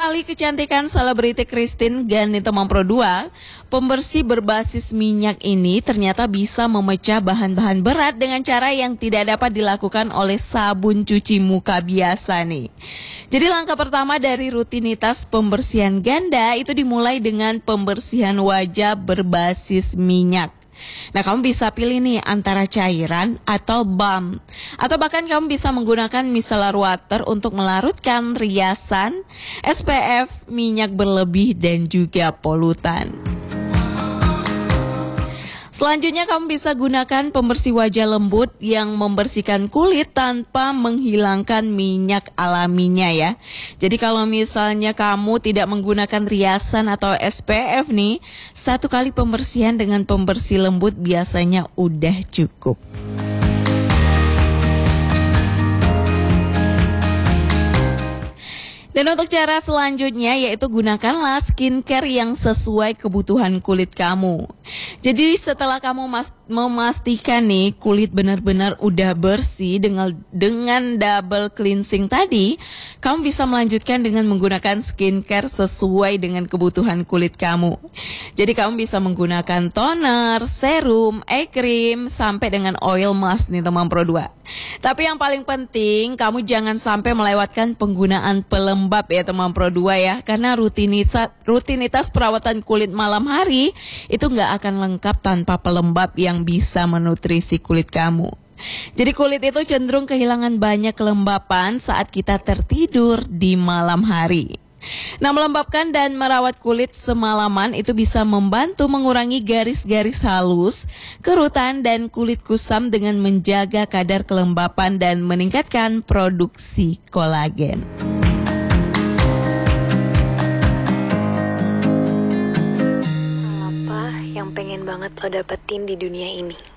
ahli kecantikan selebriti Christine Ganito Mampro 2, pembersih berbasis minyak ini ternyata bisa memecah bahan-bahan berat dengan cara yang tidak dapat dilakukan oleh sabun cuci muka biasa nih. Jadi langkah pertama dari rutinitas pembersihan ganda itu dimulai dengan pembersihan wajah berbasis minyak. Nah, kamu bisa pilih nih antara cairan atau balm. Atau bahkan kamu bisa menggunakan micellar water untuk melarutkan riasan, SPF, minyak berlebih, dan juga polutan. Selanjutnya kamu bisa gunakan pembersih wajah lembut yang membersihkan kulit tanpa menghilangkan minyak alaminya ya. Jadi kalau misalnya kamu tidak menggunakan riasan atau SPF nih, satu kali pembersihan dengan pembersih lembut biasanya udah cukup. Dan untuk cara selanjutnya yaitu gunakanlah skincare yang sesuai kebutuhan kulit kamu. Jadi setelah kamu memastikan nih kulit benar-benar udah bersih dengan double cleansing tadi, kamu bisa melanjutkan dengan menggunakan skincare sesuai dengan kebutuhan kulit kamu. Jadi kamu bisa menggunakan toner, serum, eye cream, sampai dengan oil mask nih teman Pro 2. Tapi yang paling penting kamu jangan sampai melewatkan penggunaan pelembab ya teman Pro 2 ya. Karena rutinitas perawatan kulit malam hari itu nggak akan lengkap tanpa pelembab yang bisa menutrisi kulit kamu. Jadi kulit itu cenderung kehilangan banyak kelembapan saat kita tertidur di malam hari. Nah, melembabkan dan merawat kulit semalaman itu bisa membantu mengurangi garis-garis halus, kerutan, dan kulit kusam dengan menjaga kadar kelembapan dan meningkatkan produksi kolagen. Apa yang pengen banget lo dapetin di dunia ini?